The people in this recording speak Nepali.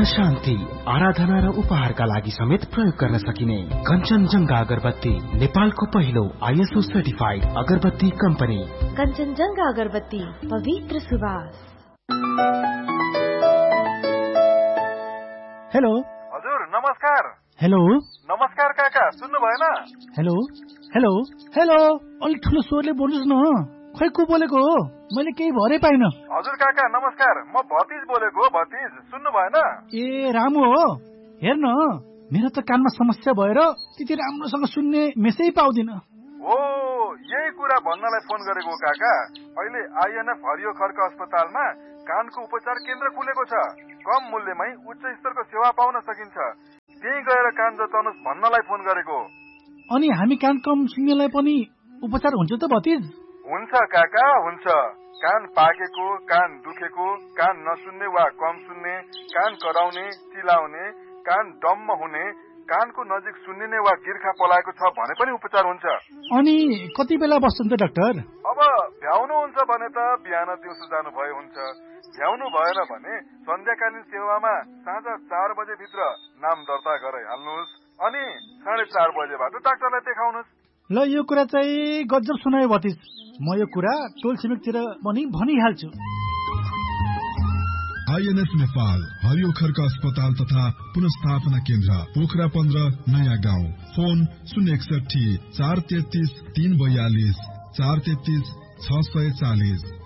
मन शान्ति, आराधना र उपहारका लागि समेत प्रयोग गर्न सकिने कञ्चनजंघा अगरबत्ती, नेपालको पहिलो ISO सर्टिफाइड अगरबत्ती कम्पनी। कञ्चनजंघा अगरबत्ती, पवित्र सुवास। हेलो हजुर, नमस्कार। हेलो नमस्कार काका, सुन्नु भएन? हेलो हेलो हेलो, अलि ठुलो स्वरले बोल्नुस् न। खै को बोलेको हो? मैले केही भरै पाइन। हजुर काका नमस्कार, म भतिज बोलेको हो। भतिज सुन्नु भएन? ए रामु हो। हेर्न, मेरो त कानमा समस्या भएर त्यति राम्रोसँग सुन्ने मेसै पाउँदिन। ओ, यही कुरा भन्नलाई फोन गरेको काका। अहिले INF हरियो खर्क अस्पतालमा कानको उपचार केन्द्र खुलेको छ। कम मूल्यमै उच्च स्तरको सेवा पाउन सकिन्छ। त्यही गएर कान जताउनुस् भन्नलाई फोन गरेको। अनि हामी कान कम सुन्नेलाई पनि उपचार हुन्छ त भतिज? हुन्छ काका, हुन्छ। कान पाकेको, कान दुखेको, कान नसुन्ने वा कम सुन्ने, कान कराउने, चिलाउने, कान डम्म हुने, कानको नजिक सुन्निने वा गिर्खा पलाएको छ भने पनि उपचार हुन्छ। अनि कति बेला बस्छन् त डाक्टर? अब भ्याउनु हुन्छ भने त बिहान दिउँसो जानु भए हुन्छ। भ्याउनु भएन भने सन्ध्याकालीन सेवामा साँझ 4 बजे भित्र नाम दर्ता गराइहाल्नुहोस्। अनि 4:30 बजेबाट डाक्टरलाई देखाउनुहोस्। ल, यो कुरा चाहिँ गजब सुनायो भतिज। म यो कुरा टोल छिमेकतिर पनि भनिहाल्छु। INF नेपाल हरियो खर्क अस्पताल तथा पुनर्स्थापना केन्द्र, पोखरा 15 नयाँ गाउँ। फोन 061 433 342 433 640।